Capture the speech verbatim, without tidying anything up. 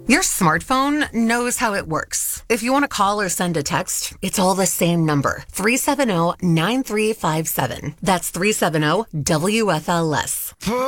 Your smartphone knows how it works. If you want to call or send a text, it's all the same number, three seven zero, nine three five seven. That's three seven zero W F L S.